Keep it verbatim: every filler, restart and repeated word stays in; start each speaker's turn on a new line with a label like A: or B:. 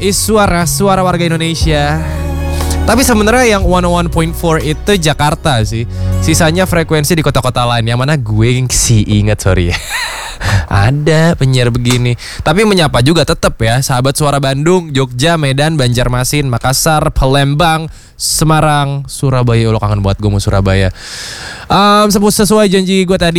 A: is suara suara warga Indonesia. Tapi sebenarnya yang seratus satu koma empat itu Jakarta sih. Sisanya frekuensi di kota-kota lain. Yang mana gue sih inget, sorry ya. Ada penyiar begini. Tapi menyapa juga tetap ya, sahabat suara Bandung, Jogja, Medan, Banjarmasin, Makassar, Palembang, Semarang, Surabaya. Lo kangen buat gue mau Surabaya. um, Sesuai janji gue tadi,